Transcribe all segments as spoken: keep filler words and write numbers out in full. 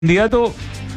candidato.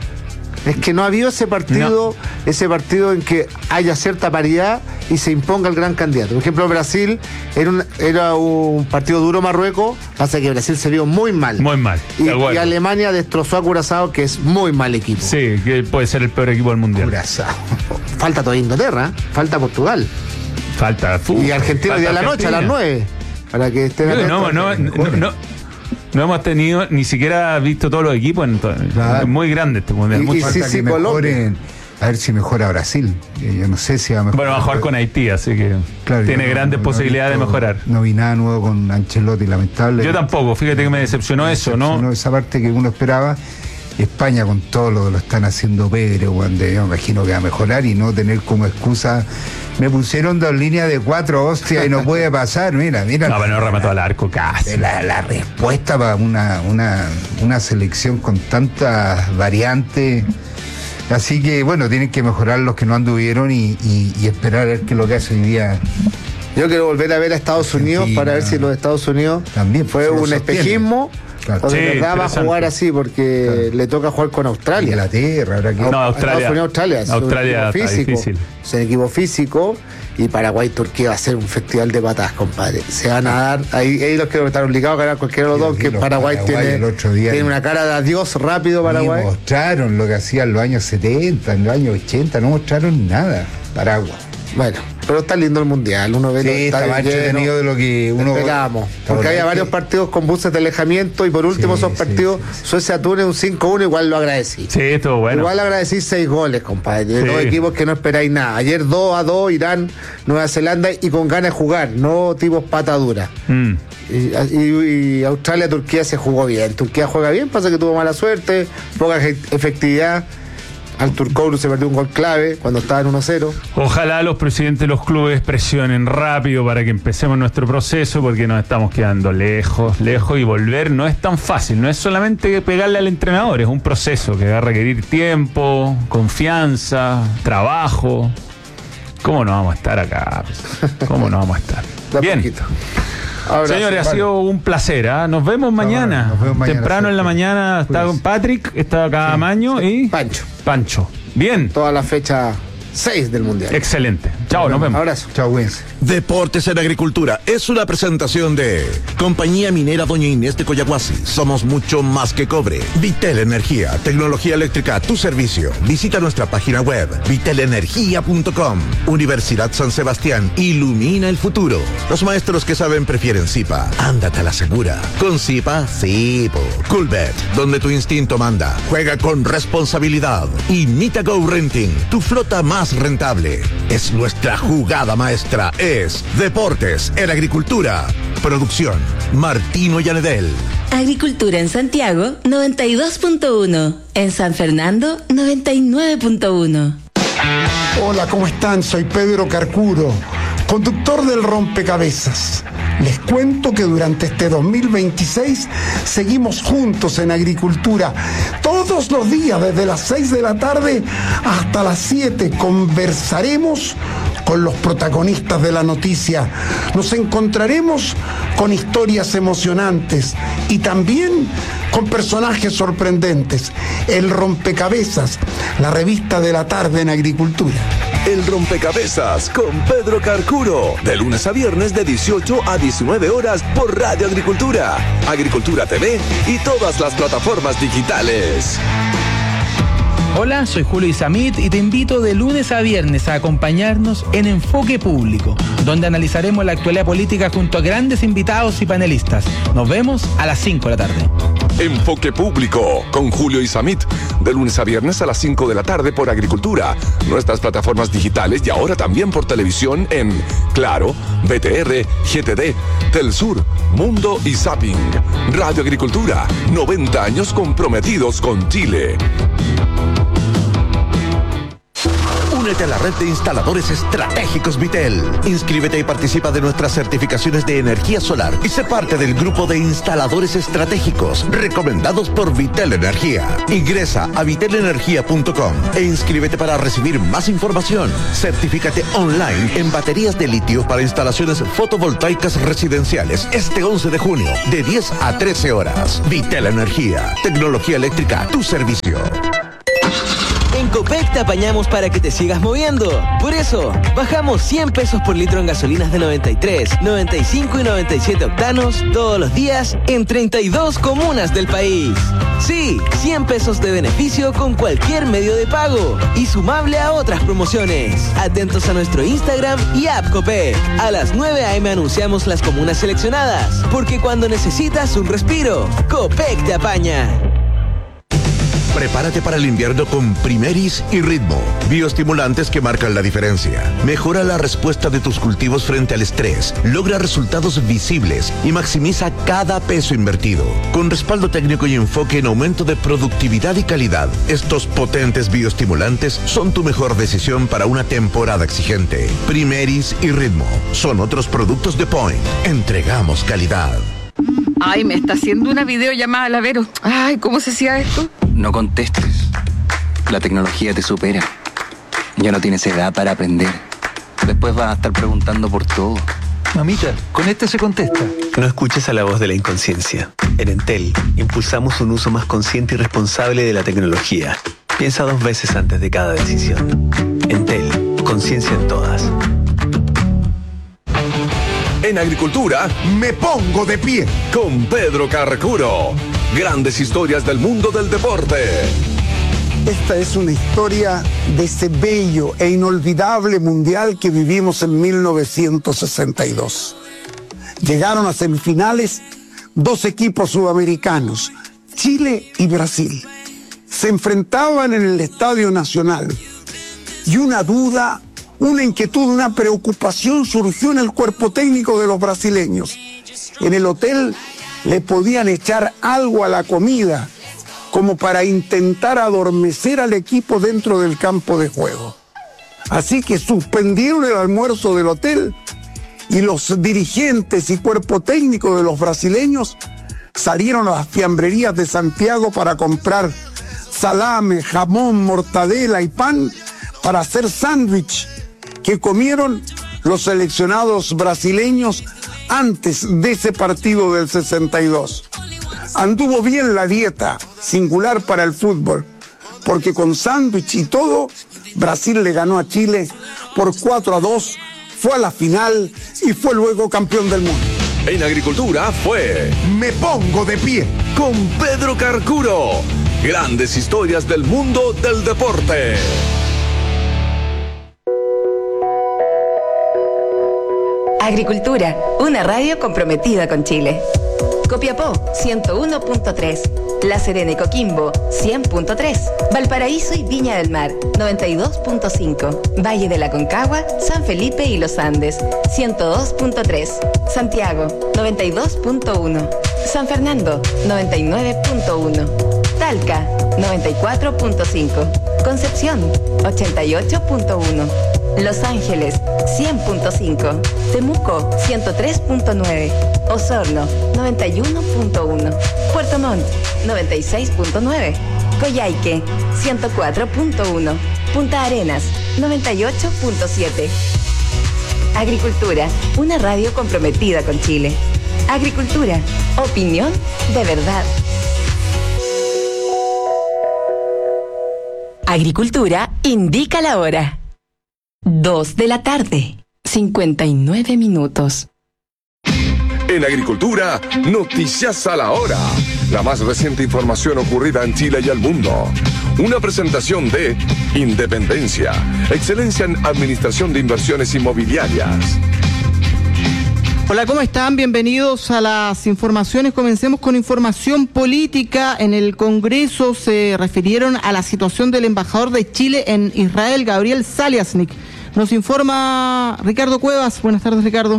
Es que no ha habido ese partido, no. ese partido en que haya cierta paridad y se imponga el gran candidato. Por ejemplo, Brasil era un, era un partido duro Marruecos, pasa que Brasil se vio muy mal. Muy mal. Y, y Alemania destrozó a Curazao, que es muy mal equipo. Sí, que puede ser el peor equipo del mundial. Curazao. Falta toda Inglaterra, falta Portugal. Falta fútbol. Y Argentina el día de la noche a las nueve. Para que estén atentos. No, no, no, no, no. No hemos tenido, ni siquiera visto todos los equipos. En todo, claro. Es muy grande este mundial. Y, muy y sí, sí, mejoren, a ver si mejora Brasil. Yo no sé si va a mejorar. Bueno, va a jugar con Haití, así que claro, tiene no, grandes no, posibilidades no, de mejorar. No vi nada nuevo con Ancelotti, lamentable. Yo tampoco, fíjate que me decepcionó me eso, decepcionó ¿no? Esa parte que uno esperaba. España con todo lo que lo están haciendo Pedro, cuando yo me imagino que va a mejorar y no tener como excusa. Me pusieron dos líneas de cuatro, hostia, y no puede pasar, mira, mira. No, pero no remató al arco casi. La, la respuesta para una, una, una selección con tantas variantes. Así que, bueno, tienen que mejorar los que no anduvieron y, y, y esperar a ver qué es lo que hace hoy día. Yo quiero volver a ver a Estados Argentina, Unidos para ver si los Estados Unidos también fue un sostiene. espejismo. Claro. O de sí, verdad va a jugar así porque claro. le toca jugar con Australia. Inglaterra, ahora que no, Australia. Estados Unidos, Australia. Australia es un equipo físico. Difícil. Es un equipo físico y Paraguay Turquía va a ser un festival de patadas, compadre. Se van a dar, ahí, ahí los que están obligados a ganar cualquiera de los dos, que Paraguay, Paraguay tiene, el otro día tiene una cara de adiós rápido Paraguay. Mostraron lo que hacían en los años setenta, en los años ochenta, no mostraron nada. Paraguay. Bueno, pero está lindo el mundial, uno ve sí, está más entretenido de lo que uno esperábamos, porque había varios partidos con buses de alejamiento y por último sí, esos partidos, sí, sí, Suecia-Túnez un cinco uno, igual lo agradecí. Sí, estuvo bueno. Igual agradecí seis goles, compadre, de sí. dos equipos que no esperáis nada. Ayer dos a dos, Irán, Nueva Zelanda y con ganas de jugar, no tipos pata dura. Mm. Y, y, y Australia-Turquía se jugó bien, Turquía juega bien, pasa que tuvo mala suerte, poca efectividad. Al Turcouro se perdió un gol clave cuando estaba en uno cero. Ojalá los presidentes de los clubes presionen rápido para que empecemos nuestro proceso, porque nos estamos quedando lejos, lejos, y volver no es tan fácil. No es solamente pegarle al entrenador, es un proceso que va a requerir tiempo, confianza, trabajo. ¿Cómo no vamos a estar acá? ¿Cómo no vamos a estar? Bien. Abrazo, señores, ha vale. sido un placer, ¿eh? Nos vemos mañana. Nos vemos mañana temprano en la mañana está con Patrick, está acá sí, Maño sí. y Pancho. Pancho. Bien. Toda la fecha seis del Mundial. Excelente. Chao, nos vemos. Abrazo. Chao, Wins. Deportes en Agricultura es una presentación de Compañía Minera Doña Inés de Coyahuasi. Somos mucho más que cobre. Vitel Energía, tecnología eléctrica a tu servicio. Visita nuestra página web vitel energía punto com. Universidad San Sebastián, ilumina el futuro. Los maestros que saben prefieren Zipa. Ándate a la segura. Con Zipa, sí, po. Coolbet, donde tu instinto manda. Juega con responsabilidad. Y Mita Go Renting, tu flota más rentable. Es nuestra jugada maestra. Es Deportes en Agricultura. Producción Martino Yanedel. Agricultura en Santiago noventa y dos punto uno. En San Fernando noventa y nueve punto uno. Hola, ¿cómo están? Soy Pedro Carcuro, conductor del Rompecabezas. Les cuento que durante este dos mil veintiséis seguimos juntos en agricultura. Todos los días, desde las seis de la tarde hasta las siete, conversaremos con los protagonistas de la noticia. Nos encontraremos con historias emocionantes y también con personajes sorprendentes. El Rompecabezas, la revista de la tarde en agricultura. El Rompecabezas con Pedro Carcuro, de lunes a viernes de dieciocho a diecinueve horas por Radio Agricultura, Agricultura T V y todas las plataformas digitales. Hola, soy Julio Isamit y te invito de lunes a viernes a acompañarnos en Enfoque Público, donde analizaremos la actualidad política junto a grandes invitados y panelistas. Nos vemos a las cinco de la tarde. Enfoque Público con Julio Isamit, de lunes a viernes a las cinco de la tarde por Agricultura, nuestras plataformas digitales y ahora también por televisión en Claro, B T R, G T D, Telsur, Mundo y Zapping. Radio Agricultura, noventa años comprometidos con Chile. Un Únete a la red de instaladores estratégicos Vitel. Inscríbete y participa de nuestras certificaciones de energía solar y sé parte del grupo de instaladores estratégicos recomendados por Vitel Energía. Ingresa a vitel energía punto com e inscríbete para recibir más información. Certifícate online en baterías de litio para instalaciones fotovoltaicas residenciales este once de junio de diez a trece horas. Vitel Energía, tecnología eléctrica a tu servicio. En Copec te apañamos para que te sigas moviendo. Por eso, bajamos cien pesos por litro en gasolinas de noventa y tres, noventa y cinco y noventa y siete octanos todos los días en treinta y dos comunas del país. Sí, cien pesos de beneficio con cualquier medio de pago y sumable a otras promociones. Atentos a nuestro Instagram y app Copec. A las nueve a eme anunciamos las comunas seleccionadas, porque cuando necesitas un respiro, Copec te apaña. Prepárate para el invierno con Primeris y Ritmo, bioestimulantes que marcan la diferencia. Mejora la respuesta de tus cultivos frente al estrés, logra resultados visibles y maximiza cada peso invertido. Con respaldo técnico y enfoque en aumento de productividad y calidad, estos potentes bioestimulantes son tu mejor decisión para una temporada exigente. Primeris y Ritmo son otros productos de Point. Entregamos calidad. Ay, me está haciendo una videollamada, la Vero. Ay, ¿cómo se hacía esto? No contestes. La tecnología te supera. Ya no tienes edad para aprender. Después vas a estar preguntando por todo. Mamita, con este se contesta. No escuches a la voz de la inconsciencia. En Entel, impulsamos un uso más consciente y responsable de la tecnología. Piensa dos veces antes de cada decisión. Entel, conciencia en todas. En Agricultura, Me pongo de pie. con Pedro Carcuro. Grandes historias del mundo del deporte. Esta es una historia de ese bello e inolvidable mundial que vivimos en mil novecientos sesenta y dos. Llegaron a semifinales dos equipos sudamericanos, Chile y Brasil. Se enfrentaban en el Estadio Nacional y una duda, una inquietud, una preocupación surgió en el cuerpo técnico de los brasileños. En el hotel le podían echar algo a la comida como para intentar adormecer al equipo dentro del campo de juego. Así que suspendieron el almuerzo del hotel y los dirigentes y cuerpo técnico de los brasileños salieron a las fiambrerías de Santiago para comprar salame, jamón, mortadela y pan para hacer sándwich que comieron los seleccionados brasileños antes de ese partido del sesenta y dos. Anduvo bien la dieta, singular para el fútbol, porque con sándwich y todo, Brasil le ganó a Chile por cuatro a dos, fue a la final y fue luego campeón del mundo. En Agricultura fue Me pongo de pie con Pedro Carcuro. Grandes historias del mundo del deporte. Agricultura, una radio comprometida con Chile. Copiapó, ciento uno punto tres. La Serena y Coquimbo, cien punto tres. Valparaíso y Viña del Mar, noventa y dos punto cinco. Valle de la Concagua, San Felipe y Los Andes, ciento dos punto tres. Santiago, noventa y dos punto uno. San Fernando, noventa y nueve punto uno. Talca, noventa y cuatro punto cinco. Concepción, ochenta y ocho punto uno. Los Ángeles, cien punto cinco. Temuco, ciento tres punto nueve. Osorno, noventa y uno punto uno. Puerto Montt, noventa y seis punto nueve. Coyhaique, ciento cuatro punto uno. Punta Arenas, noventa y ocho punto siete. Agricultura, una radio comprometida con Chile. Agricultura, opinión de verdad. Agricultura indica la hora. Dos de la tarde, cincuenta y nueve minutos. En Agricultura, noticias a la hora. La más reciente información ocurrida en Chile y el mundo. Una presentación de Independencia, excelencia en administración de inversiones inmobiliarias. Hola, ¿cómo están? Bienvenidos a las informaciones. Comencemos con información política. En el Congreso se refirieron a la situación del embajador de Chile en Israel, Gabriel Saliasnik. Nos informa Ricardo Cuevas. Buenas tardes, Ricardo.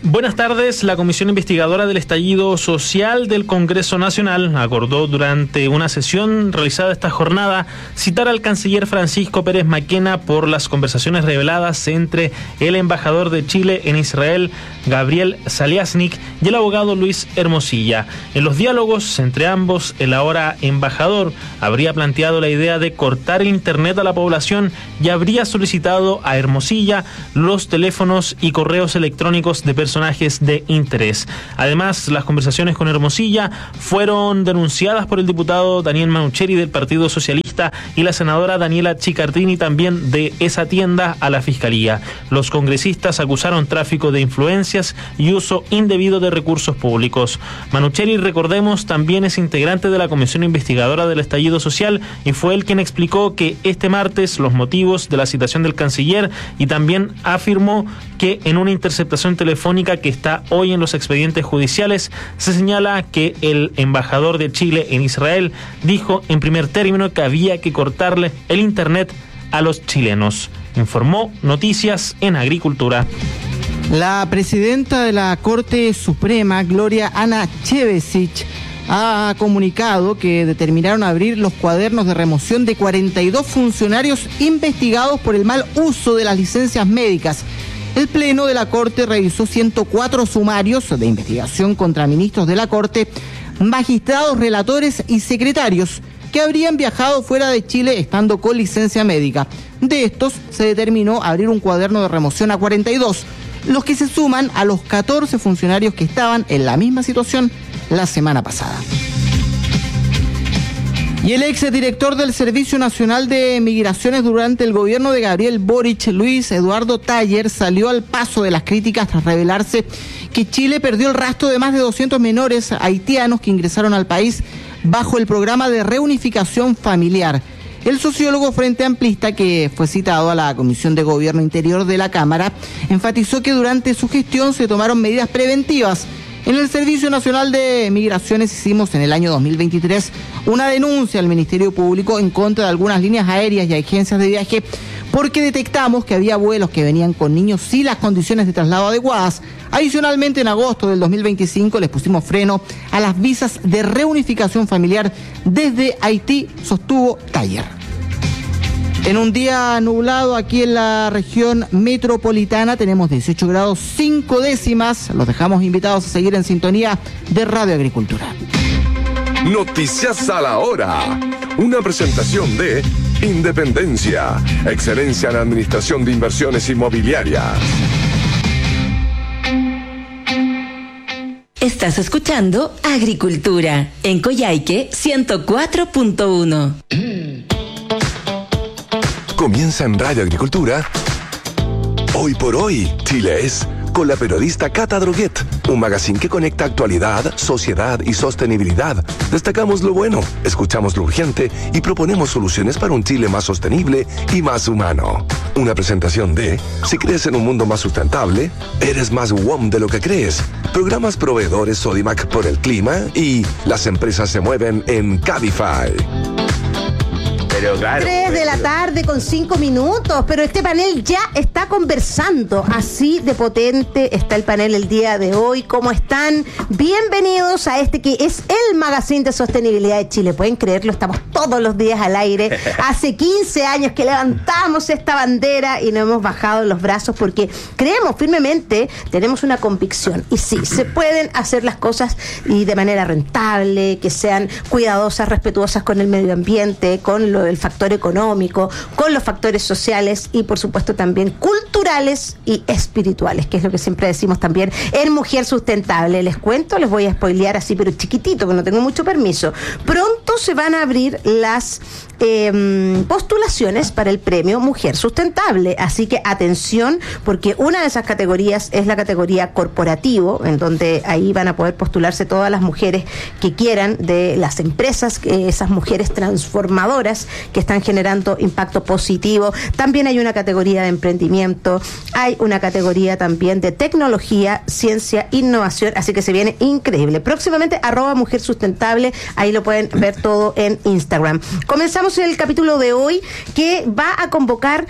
Buenas tardes. La Comisión Investigadora del Estallido Social del Congreso Nacional acordó durante una sesión realizada esta jornada citar al canciller Francisco Pérez Maquena por las conversaciones reveladas entre el embajador de Chile en Israel, Gabriel Saliasnik, y el abogado Luis Hermosilla. En los diálogos entre ambos, el ahora embajador habría planteado la idea de cortar el internet a la población y habría solicitado a Hermosilla los teléfonos y correos electrónicos de personas personajes de interés. Además, las conversaciones con Hermosilla fueron denunciadas por el diputado Daniel Manucheri del Partido Socialista y la senadora Daniela Ciccartini también de esa tienda a la Fiscalía. Los congresistas acusaron tráfico de influencias y uso indebido de recursos públicos. Manucheri, recordemos, también es integrante de la Comisión Investigadora del Estallido Social y fue él quien explicó que este martes los motivos de la citación del canciller y también afirmó que en una interceptación telefónica que está hoy en los expedientes judiciales se señala que el embajador de Chile en Israel dijo en primer término que había que cortarle el internet a los chilenos. Informó Noticias en Agricultura. La presidenta de la Corte Suprema, Gloria Ana Chevesich, ha comunicado que determinaron abrir los cuadernos de remoción de cuarenta y dos funcionarios investigados por el mal uso de las licencias médicas. El Pleno de la Corte revisó ciento cuatro sumarios de investigación contra ministros de la Corte, magistrados, relatores y secretarios que habrían viajado fuera de Chile estando con licencia médica. De estos se determinó abrir un cuaderno de remoción a cuarenta y dos, los que se suman a los catorce funcionarios que estaban en la misma situación la semana pasada. Y el exdirector del Servicio Nacional de Migraciones durante el gobierno de Gabriel Boric, Luis Eduardo Taller, salió al paso de las críticas tras revelarse que Chile perdió el rastro de más de doscientos menores haitianos que ingresaron al país bajo el programa de reunificación familiar. El sociólogo Frente Amplista, que fue citado a la Comisión de Gobierno Interior de la Cámara, enfatizó que durante su gestión se tomaron medidas preventivas. En el Servicio Nacional de Migraciones hicimos en el año dos mil veintitrés una denuncia al Ministerio Público en contra de algunas líneas aéreas y agencias de viaje porque detectamos que había vuelos que venían con niños sin las condiciones de traslado adecuadas. Adicionalmente, en agosto del dos mil veinticinco les pusimos freno a las visas de reunificación familiar desde Haití, sostuvo Taller. En un día nublado aquí en la región metropolitana tenemos dieciocho grados cinco décimas. Los dejamos invitados a seguir en sintonía de Radio Agricultura. Noticias a la hora. Una presentación de Independencia, excelencia en administración de inversiones inmobiliarias. Estás escuchando Agricultura en Coyhaique ciento cuatro punto uno. Comienza en Radio Agricultura. Hoy por hoy, Chile es, con la periodista Cata Droguet, un magazine que conecta actualidad, sociedad y sostenibilidad. Destacamos lo bueno, escuchamos lo urgente y proponemos soluciones para un Chile más sostenible y más humano. Una presentación de, si crees en un mundo más sustentable, eres más W O M de lo que crees. Programas proveedores Sodimac por el clima y las empresas se mueven en Cabify. Pero claro, tres de la tarde con cinco minutos, pero este panel ya está conversando. Así de potente está el panel el día de hoy. ¿Cómo están? Bienvenidos a este que es el magazine de sostenibilidad de Chile. ¿Pueden creerlo? Estamos todos los días al aire. Hace quince años que levantamos esta bandera y no hemos bajado los brazos porque creemos firmemente, tenemos una convicción. Y sí, se pueden hacer las cosas y de manera rentable, que sean cuidadosas, respetuosas con el medio ambiente, con lo el factor económico, con los factores sociales y por supuesto también culturales y espirituales, que es lo que siempre decimos también en Mujer Sustentable. Les cuento, les voy a spoilear así pero chiquitito, que no tengo mucho permiso. Pronto se van a abrir las eh, postulaciones para el premio Mujer Sustentable, así que atención, porque una de esas categorías es la categoría corporativo, en donde ahí van a poder postularse todas las mujeres que quieran de las empresas, eh, esas mujeres transformadoras que están generando impacto positivo. También hay una categoría de emprendimiento, hay una categoría también de tecnología, ciencia, innovación, así que se viene increíble. Próximamente, arroba Mujer Sustentable, ahí lo pueden ver todo en Instagram. Comenzamos el capítulo de hoy, que va a convocar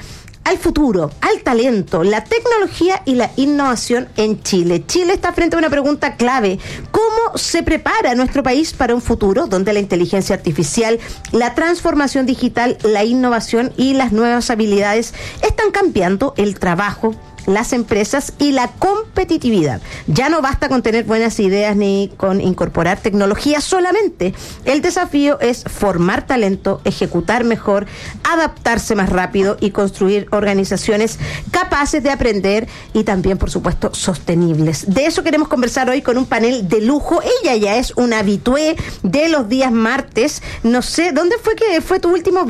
al futuro, al talento, la tecnología y la innovación en Chile. Chile está frente a una pregunta clave. ¿Cómo se prepara nuestro país para un futuro donde la inteligencia artificial, la transformación digital, la innovación y las nuevas habilidades están cambiando el trabajo, las empresas y la competitividad? Ya no basta con tener buenas ideas ni con incorporar tecnología solamente. El desafío es formar talento, ejecutar mejor, adaptarse más rápido y construir organizaciones capaces de aprender y también, por supuesto, sostenibles. De eso queremos conversar hoy con un panel de lujo. Ella ya es una habitué de los días martes. No sé, ¿dónde fue que fue tu último